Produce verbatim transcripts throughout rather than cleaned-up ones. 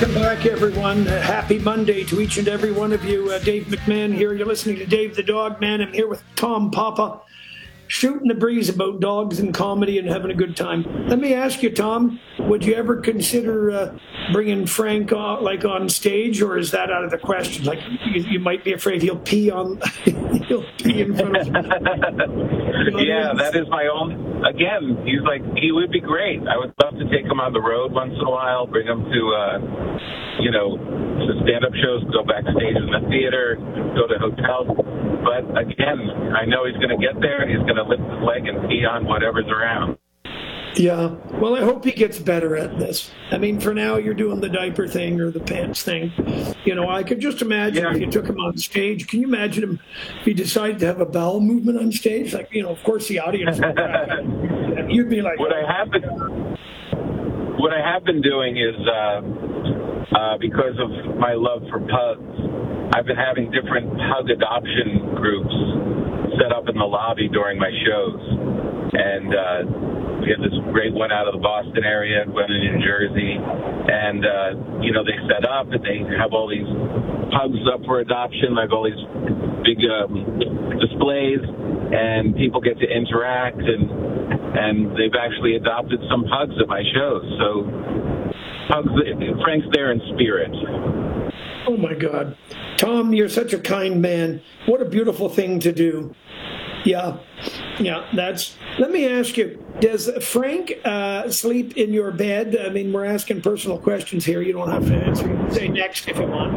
Welcome back, everyone. Uh, happy Monday to each and every one of you. Uh, Dave McMahon here. You're listening to Dave the Dog Man. I'm here with Tom Papa, shooting the breeze about dogs and comedy and having a good time. Let me ask you, Tom, would you ever consider uh, bringing Frank on, like on stage, or is that out of the question? Like you, you might be afraid he'll pee on, he'll pee in front of. Yeah, that is my own. Again, he's like he would be great. I would love to take him on the road once in a while, bring him to, uh, you know, to stand-up shows, go backstage in the theater, go to hotels. But again, I know he's going to get there and he's going to lift his leg and pee on whatever's around. Yeah. Well, I hope he gets better at this. I mean, for now, you're doing the diaper thing or the pants thing. You know, I could just imagine Yeah. if you took him on stage. Can you imagine him if he decided to have a bowel movement on stage? Like, you know, of course, the audience would crack. You'd be like, What I have been, what I have been doing is uh, uh, because of my love for pugs, I've been having different pug adoption groups set up in the lobby during my shows, and uh, we had this great one out of the Boston area, one in New Jersey, and uh, you know they set up and they have all these pugs up for adoption, like all these big um, displays, and people get to interact, and and they've actually adopted some pugs at my shows. So pugs, Frank's there in spirit. oh my God, Tom, you're such a kind man. What a beautiful thing to do. Yeah, yeah, that's, let me ask you, does Frank uh, sleep in your bed? I mean, we're asking personal questions here. You don't have to answer. You can say next if you want.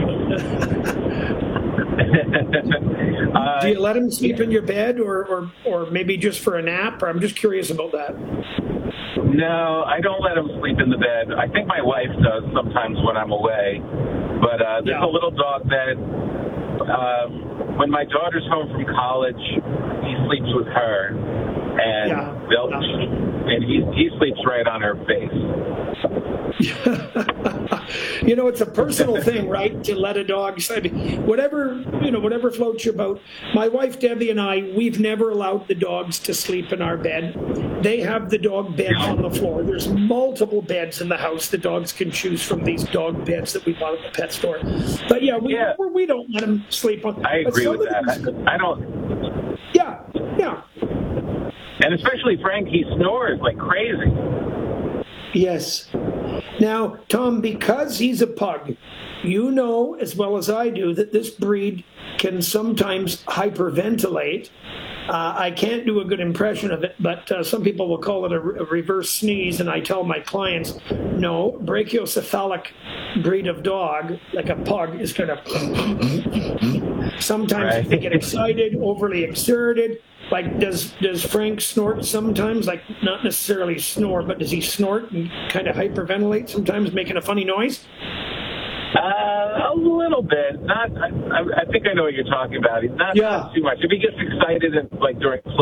uh, Do you let him sleep in your bed, or, or, or maybe just for a nap? Or I'm just curious about that. No, I don't let him sleep in the bed. I think my wife does sometimes when I'm away. But uh, there's Yeah. a little dog that, um, when my daughter's home from college, he sleeps with her, and Yeah. they'll, Yeah. and he he sleeps right on her face. You know, it's a personal thing, right? To let a dog, I mean, whatever, you know, whatever floats your boat. My wife Debbie and I, we've never allowed the dogs to sleep in our bed. They have the dog beds on the floor. There's multiple beds in the house. The dogs can choose from these dog beds that we bought at the pet store. But yeah, we Yeah. we don't let them sleep on. I but agree some with of that. these- I, I don't, Yeah, yeah. and especially Frank, he snores like crazy. Yes. Now, Tom, because he's a pug, you know as well as I do that this breed can sometimes hyperventilate. Uh, I can't do a good impression of it, but uh, some people will call it a, re- a reverse sneeze, and I tell my clients, no, brachiocephalic breed of dog, like a pug, is kind of... Sometimes Right. they get excited, overly exerted. Like, does does Frank snort sometimes? Like, not necessarily snore, but does he snort and kind of hyperventilate sometimes, making a funny noise? Uh, a little bit. Not. I, I I think I know what you're talking about. He's not, Yeah. not too much. If he gets excited and like during